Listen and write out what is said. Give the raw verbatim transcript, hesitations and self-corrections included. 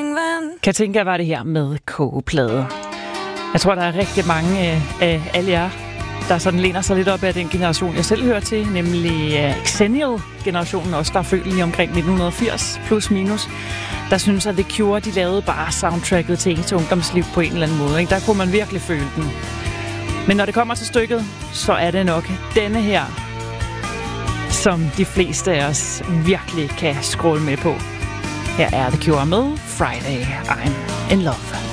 springvand. Katinka var det her med kogeplade. Jeg tror, der er rigtig mange af alle jer, der sådan læner sig lidt op af den generation, jeg selv hører til, nemlig uh, Xennial-generationen, også der er født lige omkring nitten firs, plus minus. Der synes, at The Cure, de lavede bare soundtracket til ens ungdomsliv på en eller anden måde. Ikke? Der kunne man virkelig føle den. Men når det kommer til stykket, så er det nok denne her, som de fleste af os virkelig kan scrolle med på. Her er The Cure med Friday, I'm in Love.